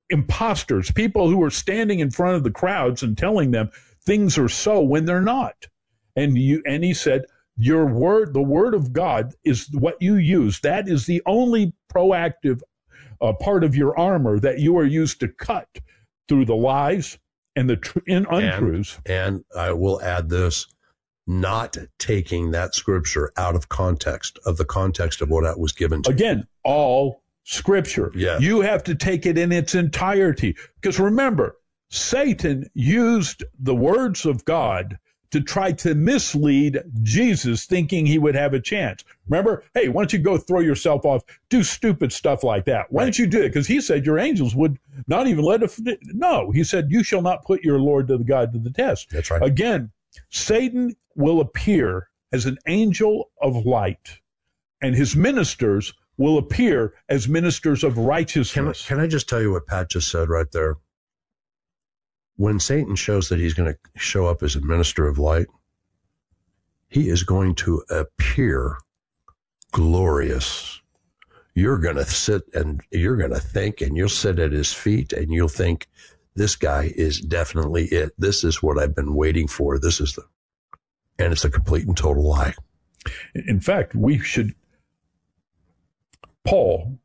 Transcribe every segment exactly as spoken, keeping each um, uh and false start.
imposters, people who are standing in front of the crowds and telling them things are so when they're not. And you, and he said, your word, the word of God is what you use. That is the only proactive uh, part of your armor that you are used to cut through the lies and the tr- in untruths. And, and I will add this, not taking that scripture out of context, of the context of what it was given to. Again, all scripture. Yeah. You have to take it in its entirety. Because remember, Satan used the words of God to try to mislead Jesus, thinking he would have a chance. Remember, hey, why don't you go throw yourself off, do stupid stuff like that? Why right. don't you do it? Because he said your angels would not even let it. No, he said, you shall not put your Lord to the God to the test. That's right. Again, Satan will appear as an angel of light, and his ministers will appear as ministers of righteousness. Can, can I just tell you what Pat just said right there? When Satan shows that he's going to show up as a minister of light, he is going to appear glorious. You're going to sit and you're going to think, and you'll sit at his feet and you'll think, this guy is definitely it. This is what I've been waiting for. This is the, and it's a complete and total lie. In fact, we should, Paul,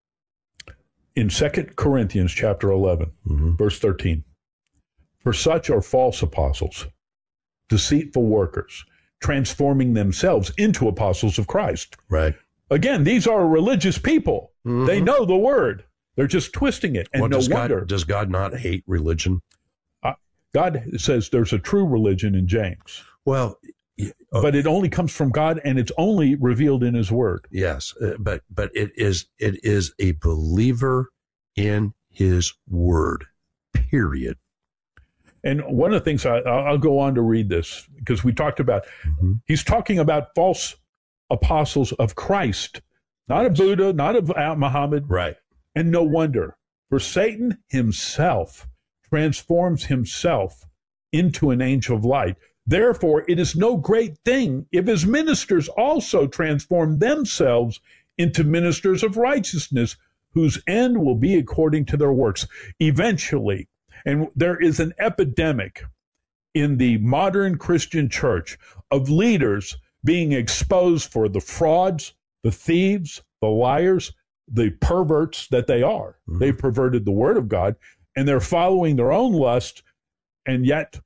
in Second Corinthians chapter eleven, mm-hmm. verse thirteen, for such are false apostles, deceitful workers, transforming themselves into apostles of Christ. Right. Again, these are religious people. Mm-hmm. They know the word. They're just twisting it. And well, no does wonder. God, does God not hate religion? Uh, God says there's a true religion in James. Well, uh, but it only comes from God, and it's only revealed in his word. Yes, uh, but but it is it is a believer in his word, period. And one of the things, I, I'll go on to read this, because we talked about, mm-hmm. he's talking about false apostles of Christ, not of Buddha, not of Muhammad. Right. And no wonder, for Satan himself transforms himself into an angel of light. Therefore, it is no great thing if his ministers also transform themselves into ministers of righteousness, whose end will be according to their works. Eventually, and there is an epidemic in the modern Christian church of leaders being exposed for the frauds, the thieves, the liars, the perverts that they are. Mm-hmm. They perverted the word of God, and they're following their own lust, and yet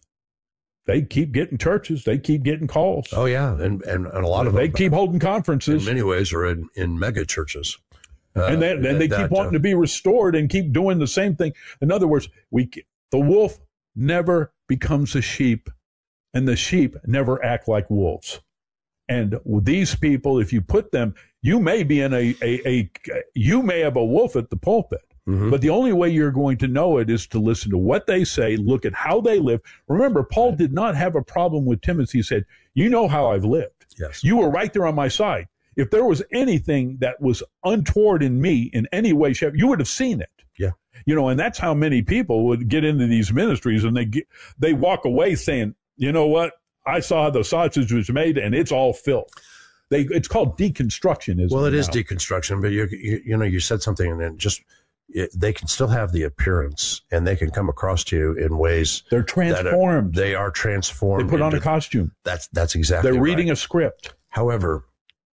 they keep getting churches. They keep getting calls. Oh, yeah, and, and, and a lot of they them. They keep holding conferences. In many ways are in, in mega churches. Uh, and then they, they that, keep wanting uh, to be restored and keep doing the same thing. In other words, we the wolf never becomes a sheep, and the sheep never act like wolves. And with these people, if you put them, you may be in a, a, a you may have a wolf at the pulpit, mm-hmm. but the only way you're going to know it is to listen to what they say, look at how they live. Remember, Paul right. did not have a problem with Timothy. He said, you know how I've lived. Yes. You were right there on my side. If there was anything that was untoward in me in any way, shape, you would have seen it. Yeah. You know, and that's how many people would get into these ministries, and they get, they walk away saying, you know what? I saw how the sausage was made, and it's all filth. They, it's called deconstruction, isn't it? Well, it now? is deconstruction, but you, you, you know, you said something, and then just it, they can still have the appearance, and they can come across to you in ways they're transformed. Are, they are transformed. They put on into, a costume. That's that's exactly. They're reading right. a script. However,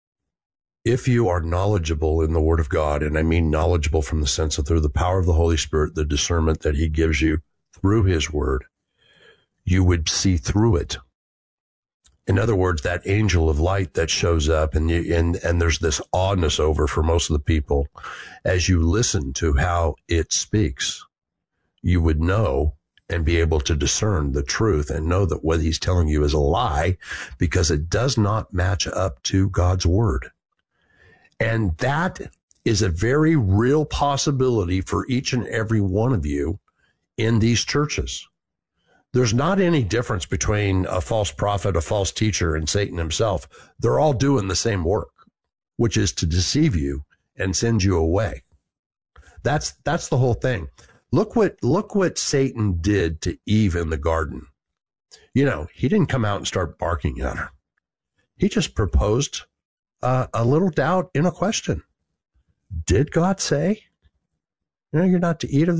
if you are knowledgeable in the Word of God, and I mean knowledgeable from the sense of through the power of the Holy Spirit, the discernment that He gives you through His Word, you would see through it. In other words, that angel of light that shows up, and you, and and there's this oddness over for most of the people, as you listen to how it speaks, you would know and be able to discern the truth and know that what he's telling you is a lie, because it does not match up to God's Word. And that is a very real possibility for each and every one of you in these churches. There's not any difference between a false prophet, a false teacher, and Satan himself. They're all doing the same work, which is to deceive you and send you away. That's that's the whole thing. Look what look what Satan did to Eve in the garden. You know, he didn't come out and start barking at her. He just proposed Uh, a little doubt in a question. Did God say, you know, you're not to eat of